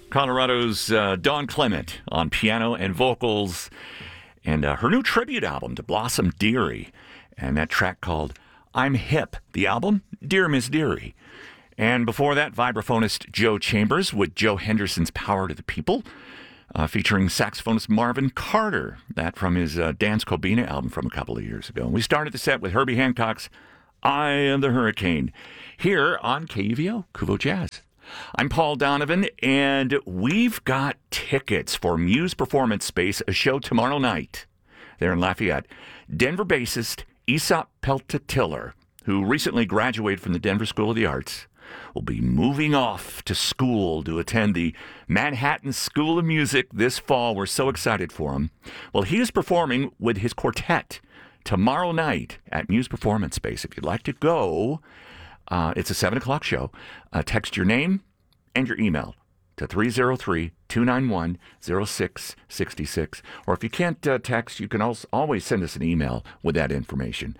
Colorado's Dawn Clement on piano and vocals, and her new tribute album to Blossom Dearie, and that track called I'm Hip. The album, Dear Miss Dearie. And before that, vibraphonist Joe Chambers with Joe Henderson's Power to the People, featuring saxophonist Marvin Carter, that from his Dance Cobina album from a couple of years ago. And we started the set with Herbie Hancock's I Am the Hurricane, here on KUVO, Kuvo Jazz. I'm Paul Donovan, and we've got tickets for Muse Performance Space, a show tomorrow night there in Lafayette. Denver bassist Aesop Peltier, who recently graduated from the Denver School of the Arts, will be moving off to school to attend the Manhattan School of Music this fall. We're so excited for him. Well, he is performing with his quartet tomorrow night at Muse Performance Space. If you'd like to go, it's a 7 o'clock show. Text your name and your email to 303-291-0666. Or if you can't text, you can also always send us an email with that information.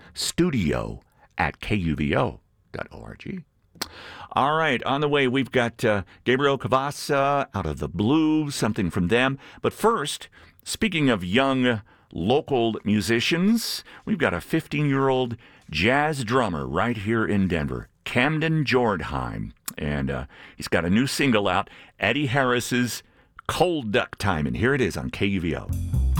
studio@kuvo.org. All right, on the way, we've got Gabriel Cavassa out of the Blues, something from them. But first, speaking of young local musicians, we've got a 15-year-old jazz drummer right here in Denver, Camden Jordheim. And he's got a new single out, Eddie Harris's Cold Duck Time. And here it is on KUVO.